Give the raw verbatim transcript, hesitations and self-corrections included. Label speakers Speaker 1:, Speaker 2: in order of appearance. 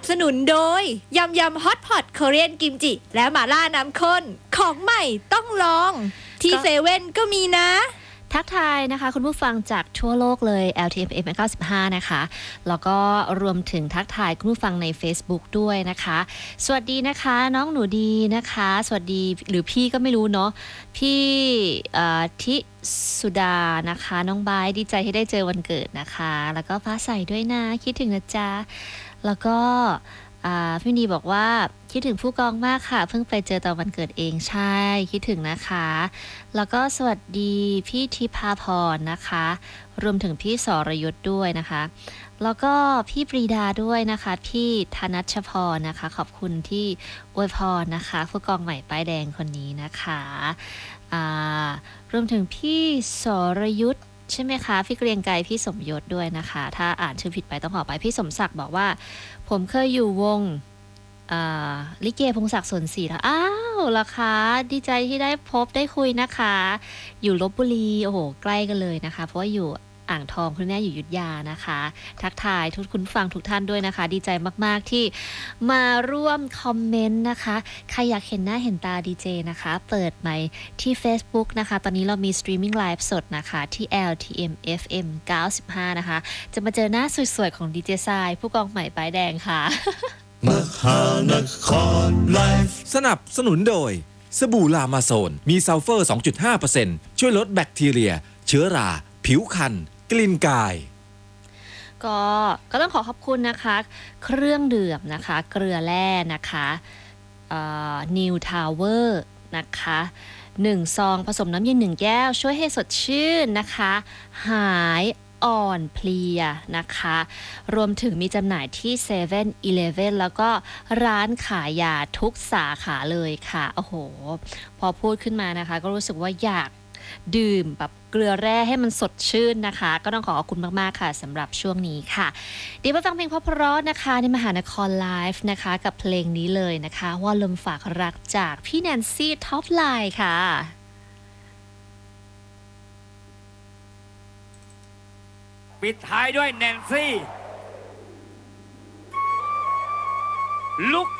Speaker 1: สนุนโดยยำยำฮอตพอตเกาหลีกิมจิและหม่าล่าน้ำข้นของใหม่ต้องลองที่เซเว่นก็มีนะ
Speaker 2: ทักทายนะคะคุณผู้ฟังจากทั่วโลกเลย แอล ที เอ็ม เอฟ เอ็ม เก้าสิบห้า นะคะแล้วก็รวมถึงทักทายคุณผู้ฟังใน Facebook ด้วยนะคะสวัสดีนะคะน้องหนูดีนะคะสวัสดีหรือพี่ก็ไม่รู้เนาะพี่ทิสุดานะคะน้องบายดีใจที่ได้เจอวันเกิดนะคะแล้วก็ฟ้าใสด้วยนะคิดถึงนะจ๊ะแล้วก็พี่นีบอกว่าคิดถึงผู้กองมากค่ะเพิ่งไปเจอตอนวันเกิดเองใช่คิดถึงนะคะแล้วก็สวัสดีพี่ทิพาพรนะคะรวมถึงพี่สรยุทธด้วยนะคะแล้วก็พี่ปรีดาด้วยนะคะพี่ธนัชพรนะคะขอบคุณที่อวยพรนะคะผู้กองใหม่ป้ายแดงคนนี้นะคะรวมถึงพี่สรยุทธใช่ไหมคะพี่เกรียงไกรพี่สมยศด้วยนะคะถ้าอ่านชื่อผิดไปต้องขอไปพี่สมศักดิ์บอกว่าผมเคยอยู่วงลิเกพงศักดิ์สนศรีแล้วอ้าวล่ะคะดีใจที่ได้พบได้คุยนะคะอยู่ลพบุรีโอ้โหใกล้กันเลยนะคะเพราะว่าอยู่อ่างทองคุณแม่อยู่อยุธยานะคะทักทายทุกคุณฟังทุกท่านด้วยนะคะดีใจมากๆที่มาร่วมคอมเมนต์นะคะใครอยากเห็นหน้าเห็นตาดีเจนะคะเปิดไมค์ที่ Facebook นะคะตอนนี้เรามีสตรีมมิ่งไลฟ์สดนะคะที่ แอล ที เอ็ม เอฟ เอ็ม เก้าสิบห้า นะคะจะมาเจอหน้าสวยๆของดีเจทรายผู้กองใหม่ป้ายแดงค่ะ
Speaker 3: มหานครไลฟ์สนับสนุนโดยสบู่ลามาโซนมีซัลเฟอร์ สองจุดห้าเปอร์เซ็นต์ ช่วยลดแบคทีเรียเชื้อราผิวคันกลิ่นกาย
Speaker 2: ก็ก็ต้องขอขอบคุณนะคะเครื่องดื่มนะคะเกลือแร่นะคะนิวทาวเวอร์นะคะหนึ่งซองผสมน้ำเย็นหนึ่งแก้วช่วยให้สดชื่นนะคะหายอ่อนเพลียนะคะรวมถึงมีจำหน่ายที่ เซเว่น อีเลฟเว่น แล้วก็ร้านขายยาทุกสาขาเลยค่ะโอ้โหพอพูดขึ้นมานะคะก็รู้สึกว่าอยากดื่มแบบเกลือแร่ให้มันสดชื่นนะคะก็ต้องขอขอบคุณมากๆค่ะสำหรับช่วงนี้ค่ะเดี๋ยวมาฟังเพลงเพราะๆนะคะในมหานครไลฟ์นะคะกับเพลงนี้เลยนะคะว่าลมฝากรักจากพี่แนนซี่ท็อปไลน์ค่ะ
Speaker 4: ปิดท้ายด้วยแนนซี่ลุก